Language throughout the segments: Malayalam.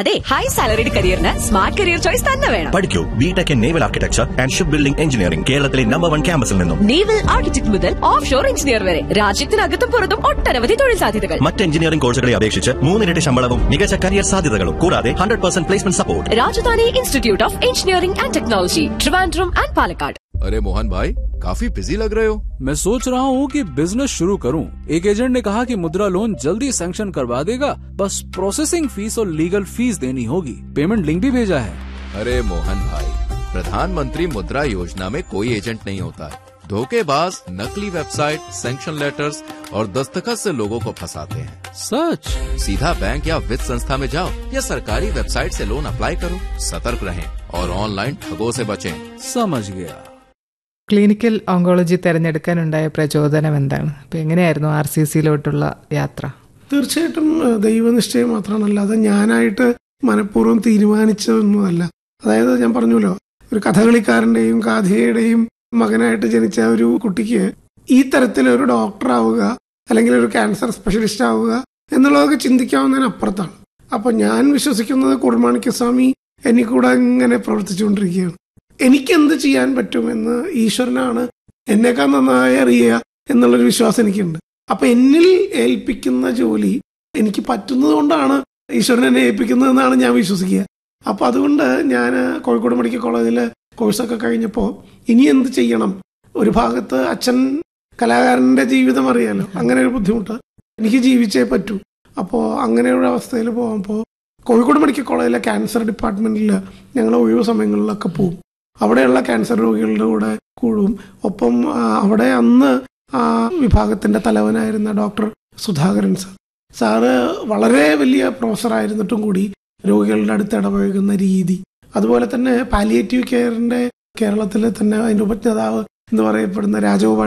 അതെ, high salaried കരിയറിന് smart career choice തന്നെ വേണം. പഠിക്കൂ BTech in naval architecture and ship building engineering, കേരളത്തിലെ നമ്പർ 1 ക്യാമ്പസിൽ നിന്നും. നേവൽ ആർക്കിടെക്ട് മുതൽ ഓഫ് ഷോർ എഞ്ചിനീയർ വരെ രാജ്യത്തിനകത്തും പുറത്തും ഒട്ടനവധി തൊഴിൽ സാധ്യതകൾ. മറ്റ് എഞ്ചിനീയറിംഗ് കോഴ്സുകളെ അപേക്ഷിച്ച് 3 ഇരട്ടി ശമ്പളവും മികച്ച കരിയർ സാധ്യതകളും കൂടാതെ 100% प्लेसमेंट सपोर्ट. राजधानी institute of engineering and technology, Trivandrum and Palakkad. अरे मोहन भाई, काफी बिजी लग रहे हो. मैं सोच रहा हूँ कि बिजनेस शुरू करूँ. एक एजेंट ने कहा कि मुद्रा लोन जल्दी सैंक्शन करवा देगा, बस प्रोसेसिंग फीस और लीगल फीस देनी होगी. पेमेंट लिंक भी भेजा है. अरे मोहन भाई, प्रधानमंत्री मुद्रा योजना में कोई एजेंट नहीं होता है. धोखेबाज नकली वेबसाइट, सैंक्शन लेटर्स और दस्तखत से लोगों को फंसाते हैं. सच? सीधा बैंक या वित्त संस्था में जाओ या सरकारी वेबसाइट से लोन अप्लाई करो. सतर्क रहें और ऑनलाइन ठगों से बचें. समझ गया. ക്ലിനിക്കൽ ഓങ്കോളജി തിരഞ്ഞെടുക്കാനുണ്ടായ പ്രചോദനം എന്താണ്? ഇപ്പം എങ്ങനെയായിരുന്നു RCCയിലോട്ടുള്ള യാത്ര? തീർച്ചയായിട്ടും ദൈവനിശ്ചയം മാത്രമാണ്, അല്ലാതെ ഞാനായിട്ട് മനഃപൂർവ്വം തീരുമാനിച്ചതൊന്നുമല്ല. അതായത് ഞാൻ പറഞ്ഞല്ലോ, ഒരു കഥകളിക്കാരൻ്റെയും കാഥികയുടെയും മകനായിട്ട് ജനിച്ച ഒരു കുട്ടിക്ക് ഈ തരത്തിലൊരു ഡോക്ടർ ആവുക അല്ലെങ്കിൽ ഒരു ക്യാൻസർ സ്പെഷ്യലിസ്റ്റ് ആവുക എന്നുള്ളതൊക്കെ ചിന്തിക്കാവുന്നതിനപ്പുറത്താണ്. അപ്പം ഞാൻ വിശ്വസിക്കുന്നത് കുർമാണിക്കസ്വാമി എനിക്കൂടെ ഇങ്ങനെ പ്രവർത്തിച്ചുകൊണ്ടിരിക്കുകയാണ്. എനിക്കെന്ത് ചെയ്യാൻ പറ്റുമെന്ന് ഈശ്വരനാണ് എന്നേക്കാൾ നന്നായി അറിയുക എന്നുള്ളൊരു വിശ്വാസം എനിക്കുണ്ട്. അപ്പം എന്നിൽ ഏൽപ്പിക്കുന്ന ജോലി എനിക്ക് പറ്റുന്നത് കൊണ്ടാണ് ഈശ്വരൻ എന്നെ ഏൽപ്പിക്കുന്നതെന്നാണ് ഞാൻ വിശ്വസിക്കുക. അപ്പം അതുകൊണ്ട് ഞാൻ കോഴിക്കോട് മെഡിക്കൽ കോളേജിൽ കോഴ്സൊക്കെ കഴിഞ്ഞപ്പോൾ ഇനി എന്ത് ചെയ്യണം? ഒരു ഭാഗത്ത് അച്ഛൻ കലാകാരൻ്റെ ജീവിതം അറിയാലോ, അങ്ങനെ ഒരു ബുദ്ധിമുട്ട്, എനിക്ക് ജീവിച്ചേ പറ്റൂ. അപ്പോൾ അങ്ങനെയുള്ള അവസ്ഥയിൽ പോകുമ്പോൾ കോഴിക്കോട് മെഡിക്കൽ കോളേജിലെ ക്യാൻസർ ഡിപ്പാർട്ട്മെൻറ്റിൽ ഞങ്ങൾ ഒഴിവ് സമയങ്ങളിലൊക്കെ പോകും. അവിടെയുള്ള ക്യാൻസർ രോഗികളുടെ കൂടെ കൂടും. ഒപ്പം അവിടെ അന്ന് ആ വിഭാഗത്തിൻ്റെ തലവനായിരുന്ന ഡോക്ടർ സുധാകരൻ സാറ് വളരെ വലിയ പ്രൊഫസറായിരുന്നിട്ടും കൂടി രോഗികളുടെ അടുത്ത് ഇടപഴകുന്ന രീതി, അതുപോലെ തന്നെ പാലിയേറ്റീവ് കെയറിൻ്റെ കേരളത്തിലെ തന്നെ അതിൻ്റെ ഉപജ്ഞാതാവ് എന്ന് പറയപ്പെടുന്ന രാജഗോപാൽ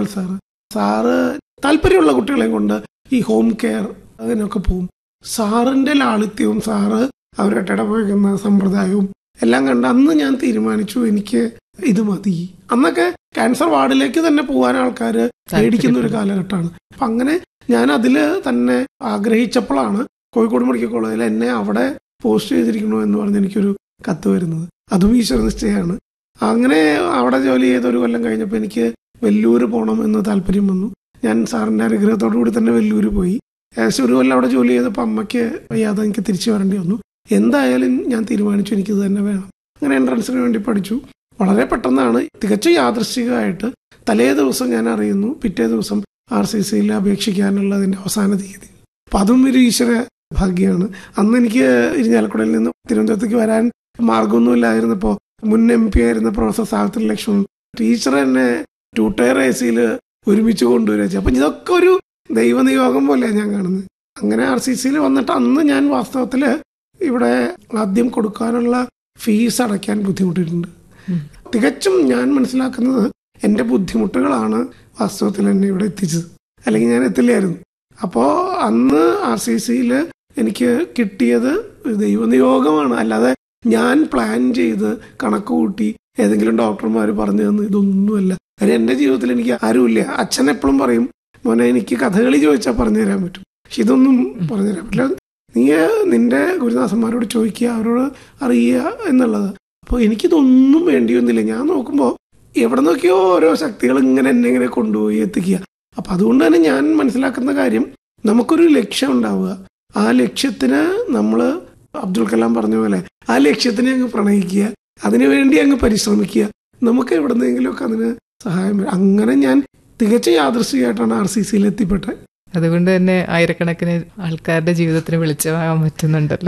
സാറ് താല്പര്യമുള്ള കുട്ടികളെയും കൊണ്ട് ഈ ഹോം കെയർ അതിനൊക്കെ പോവും. സാറിൻ്റെ ലാളിത്യവും സാറ് അവരുടെ ഇടപഴകുന്ന സമ്പ്രദായവും എല്ലാം കണ്ട് അന്ന് ഞാൻ തീരുമാനിച്ചു എനിക്ക് ഇത് മതി. അന്നൊക്കെ ക്യാൻസർ വാർഡിലേക്ക് തന്നെ പോകാൻ ആൾക്കാർ പേടിക്കുന്ന ഒരു കാലഘട്ടമാണ്. അപ്പം അങ്ങനെ ഞാൻ അതിൽ തന്നെ ആഗ്രഹിച്ചപ്പോഴാണ് കോഴിക്കോട് മെഡിക്കൽ കോളേജിൽ എന്നെ അവിടെ പോസ്റ്റ് ചെയ്തിരിക്കണോ എന്ന് പറഞ്ഞ് എനിക്കൊരു കത്ത് വരുന്നത്. അതും ഈശ്വര നിശ്ചയമാണ്. അങ്ങനെ അവിടെ ജോലി ചെയ്ത ഒരു കൊല്ലം കഴിഞ്ഞപ്പോൾ എനിക്ക് വെല്ലൂര് പോകണം എന്ന് താല്പര്യം വന്നു. ഞാൻ സാറിൻ്റെ അനുഗ്രഹത്തോടു കൂടി തന്നെ വെല്ലൂര് പോയി. ഏകദേശം ഒരു കൊല്ലം അവിടെ ജോലി ചെയ്തപ്പോൾ അമ്മയ്ക്ക് വയ്യാതെ എനിക്ക് തിരിച്ചു വരേണ്ടി വന്നു. എന്തായാലും ഞാൻ തീരുമാനിച്ചു എനിക്കിത് തന്നെ വേണം. അങ്ങനെ എൻട്രൻസിന് വേണ്ടി പഠിച്ചു. വളരെ പെട്ടെന്നാണ്, തികച്ചും യാദൃശ്ചികമായിട്ട് തലേ ദിവസം ഞാൻ അറിയുന്നു പിറ്റേ ദിവസം RCCയിൽ അപേക്ഷിക്കാനുള്ളതിൻ്റെ അവസാന തീയതി. അപ്പം അതും ഒരു ഈശ്വര ഭാഗ്യമാണ്. അന്ന് എനിക്ക് ഇരിഞ്ഞാലക്കുടയിൽ നിന്ന് തിരുവനന്തപുരത്തേക്ക് വരാൻ മാർഗമൊന്നുമില്ലായിരുന്നപ്പോൾ മുൻ MP ആയിരുന്ന പ്രൊഫസർ സാവിത്രി ലക്ഷ്മൺ ടീച്ചർ എന്നെ 2 ടയർ AC ഒരുമിച്ച് കൊണ്ടുവരാച്ചു. അപ്പം ഇതൊക്കെ ഒരു ദൈവനിയോഗം പോലെയാണ് ഞാൻ കാണുന്നത്. അങ്ങനെ RCCയിൽ വന്നിട്ട് അന്ന് ഞാൻ വാസ്തവത്തിൽ ഇവിടെ ആദ്യം കൊടുക്കാനുള്ള ഫീസ് അടയ്ക്കാൻ ബുദ്ധിമുട്ടിയിട്ടുണ്ട്. തികച്ചും ഞാൻ മനസ്സിലാക്കുന്നത് എൻ്റെ ബുദ്ധിമുട്ടുകളാണ് വാസ്തവത്തിൽ എന്നെ ഇവിടെ എത്തിച്ചത്, അല്ലെങ്കിൽ ഞാൻ എത്തില്ലായിരുന്നു. അപ്പോൾ അന്ന് RCCയിൽ എനിക്ക് കിട്ടിയത് ദൈവനിയോഗമാണ്, അല്ലാതെ ഞാൻ പ്ലാൻ ചെയ്ത് കണക്ക് കൂട്ടി ഏതെങ്കിലും ഡോക്ടർമാർ പറഞ്ഞു തന്നു ഇതൊന്നുമല്ല. കാര്യം എൻ്റെ ജീവിതത്തിൽ എനിക്ക് ആരുമില്ല. അച്ഛൻ എപ്പോഴും പറയും, മോനെ എനിക്ക് കഥകളി ചോദിച്ചാൽ പറഞ്ഞു തരാൻ പറ്റും, പക്ഷെ ഇതൊന്നും പറഞ്ഞു തരാൻ പറ്റില്ല. നീ നിന്റെ ഗുരുദാസന്മാരോട് ചോദിക്കുക, അവരോട് അറിയുക എന്നുള്ളത്. അപ്പോൾ എനിക്കിതൊന്നും വേണ്ടി വന്നില്ല. ഞാൻ നോക്കുമ്പോൾ എവിടെ നോക്കിയോ ഓരോ ശക്തികൾ ഇങ്ങനെ എന്നെ ഇങ്ങനെ കൊണ്ടുപോയി എത്തിക്കുക. അപ്പം അതുകൊണ്ട് തന്നെ ഞാൻ മനസ്സിലാക്കുന്ന കാര്യം, നമുക്കൊരു ലക്ഷ്യം ഉണ്ടാവുക, ആ ലക്ഷ്യത്തിന് നമ്മൾ അബ്ദുൽ കലാം പറഞ്ഞ പോലെ ആ ലക്ഷ്യത്തിനെ അങ്ങ് പ്രണയിക്കുക, അതിനുവേണ്ടി അങ്ങ് പരിശ്രമിക്കുക, നമുക്ക് എവിടെന്നെങ്കിലുമൊക്കെ അതിന് സഹായം വരും. അങ്ങനെ ഞാൻ തികച്ച യാദൃശ്ചികമായിട്ടാണ് RCCയിൽ എത്തിപ്പെട്ടത്. അതുകൊണ്ട് തന്നെ ആയിരക്കണക്കിന് ആൾക്കാരുടെ ജീവിതത്തിന് വെളിച്ചമാകാൻ പറ്റുന്നുണ്ടല്ലോ.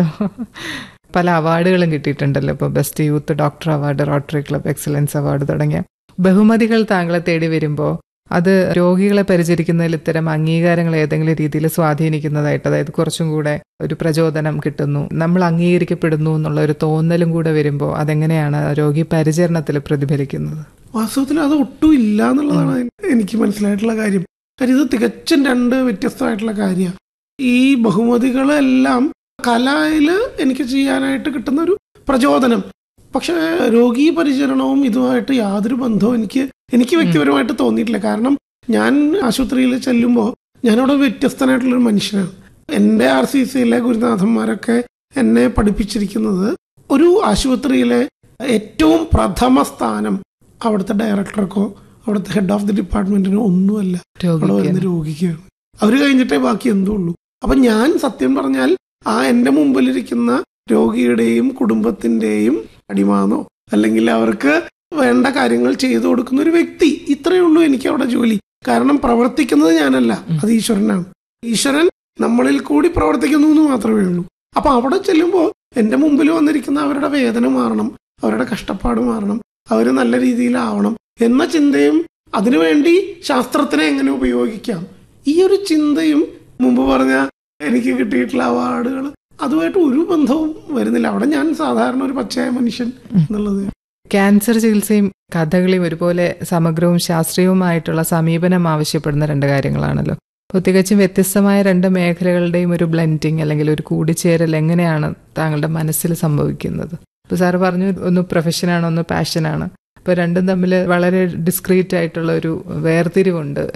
പല അവാർഡുകളും കിട്ടിയിട്ടുണ്ടല്ലോ. ഇപ്പോൾ best youth doctor award, rotary club excellence award തുടങ്ങിയ ബഹുമതികൾ താങ്കളെ തേടി വരുമ്പോൾ അത് രോഗികളെ പരിചരിക്കുന്നതിൽ ഇത്തരം അംഗീകാരങ്ങൾ ഏതെങ്കിലും രീതിയിൽ സ്വാധീനിക്കുന്നതായിട്ട്, അതായത് കുറച്ചും കൂടെ ഒരു പ്രചോദനം കിട്ടുന്നു, നമ്മൾ അംഗീകരിക്കപ്പെടുന്നു എന്നുള്ള ഒരു തോന്നലും കൂടെ വരുമ്പോൾ അതെങ്ങനെയാണ് രോഗി പരിചരണത്തിൽ പ്രതിഫലിക്കുന്നത്? വാസ്തവത്തിൽ അത് ഒട്ടും ഇല്ല എന്നുള്ളതാണ് എനിക്ക് മനസ്സിലായിട്ടുള്ള കാര്യം. കാര്യം ഇത് തികച്ചും 2 വ്യത്യസ്തമായിട്ടുള്ള കാര്യമാണ്. ഈ ബഹുമതികളെല്ലാം കലയിൽ എനിക്ക് ചെയ്യാനായിട്ട് കിട്ടുന്ന ഒരു പ്രചോദനം. പക്ഷെ രോഗീ പരിചരണവും ഇതുമായിട്ട് യാതൊരു ബന്ധവും എനിക്ക് വ്യക്തിപരമായിട്ട് തോന്നിയിട്ടില്ല. കാരണം ഞാൻ ആശുപത്രിയിൽ ചെല്ലുമ്പോൾ ഞാനവിടെ വ്യത്യസ്തനായിട്ടുള്ളൊരു മനുഷ്യനാണ്. എൻ്റെ RCCയിലെ ഗുരുനാഥന്മാരൊക്കെ എന്നെ പഠിപ്പിച്ചിരിക്കുന്നത് ഒരു ആശുപത്രിയിലെ ഏറ്റവും പ്രഥമ സ്ഥാനം അവിടുത്തെ ഡയറക്ടർക്കോ അവിടുത്തെ ഹെഡ് ഓഫ് ദി ഡിപ്പാർട്ട്മെന്റിനോ ഒന്നുമല്ല, അവിടെ വരുന്ന രോഗിക്കാണ്. അവർ കഴിഞ്ഞിട്ടേ ബാക്കി എന്തോ ഉള്ളൂ. അപ്പൊ ഞാൻ സത്യം പറഞ്ഞാൽ എൻ്റെ മുമ്പിലിരിക്കുന്ന രോഗിയുടെയും കുടുംബത്തിന്റെയും അടിമാനോ അല്ലെങ്കിൽ അവർക്ക് വേണ്ട കാര്യങ്ങൾ ചെയ്തു കൊടുക്കുന്ന ഒരു വ്യക്തി, ഇത്രയേ ഉള്ളൂ എനിക്ക് അവിടെ ജോലി. കാരണം പ്രവർത്തിക്കുന്നത് ഞാനല്ല, അത് ഈശ്വരനാണ്. ഈശ്വരൻ നമ്മളിൽ കൂടി പ്രവർത്തിക്കുന്നു എന്ന് മാത്രമേ ഉള്ളൂ. അപ്പൊ അവിടെ ചെല്ലുമ്പോൾ എൻ്റെ മുമ്പിൽ വന്നിരിക്കുന്ന അവരുടെ വേദന മാറണം, അവരുടെ കഷ്ടപ്പാട് മാറണം, അവർ നല്ല രീതിയിലാവണം എന്ന ചിന്തയും അതിനുവേണ്ടി ശാസ്ത്രത്തിനെ എങ്ങനെ ഉപയോഗിക്കാം, ഈ ഒരു ചിന്തയും മുമ്പ് പറഞ്ഞ എനിക്ക് കിട്ടിയിട്ടുള്ള അവാർഡുകൾ അതുമായിട്ട് ഒരു ബന്ധവും വരുന്നില്ല. അവിടെ ഞാൻ സാധാരണ ഒരു പച്ചയായ മനുഷ്യൻ എന്നുള്ളത്. ക്യാൻസർ ചികിത്സയും കഥകളിയും ഒരുപോലെ സമഗ്രവും ശാസ്ത്രീയവുമായിട്ടുള്ള സമീപനം ആവശ്യപ്പെടുന്ന രണ്ട് കാര്യങ്ങളാണല്ലോ. അപ്പോൾ തികച്ചും വ്യത്യസ്തമായ രണ്ട് മേഖലകളുടെയും ഒരു ബ്ലെൻഡിങ് അല്ലെങ്കിൽ ഒരു കൂടിച്ചേരൽ എങ്ങനെയാണ് താങ്കളുടെ മനസ്സിൽ സംഭവിക്കുന്നത്? ഇപ്പോൾ സാറ് പറഞ്ഞു ഒന്ന് പ്രൊഫഷനാണ്, ഒന്ന് പാഷനാണ്. അപ്പോൾ രണ്ടും തമ്മിൽ വളരെ ഡിസ്ക്രീറ്റ് ആയിട്ടുള്ള ഒരു വേർതിരിവുണ്ട്